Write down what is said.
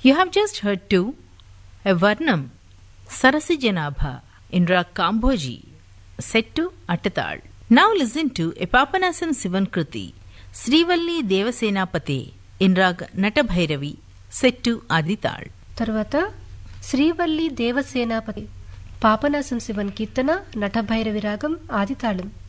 You have just heard to a Varnam Sarasijanabha in Rag Kamboji set to Attatal. Now listen to a Papanasam Sivan Kruti Srivalli Devasenapate in Rag Natabhairavi set to Adital. తర్వాత శ్రీవల్లి దేవసేనాపతి పాపనాశం శివన్ కీర్తన నటభైరవి రాగం ఆదితాళం.